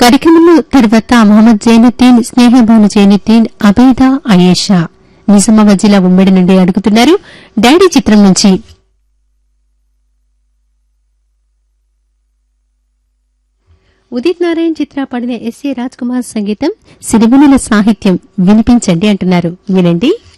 కార్యక్రమంలో తర్వాత మహమ్మద్ జైనుద్దీన్, స్నేహబాను జైనుద్దీన్, అబైదా, అయేషా నిజామాబాద్ జిల్లా ఉమ్మడి నుండి అడుగుతున్నారు. డాడీ చిత్రం నుంచి ఉదిత్ నారాయణ్ చిత్ర పాడిన ఎస్ఏ రాజ్ కుమార్ సంగీతం, సిరివెన్నెల సాహిత్యం వినిపించండి అంటున్నారు. వినండి.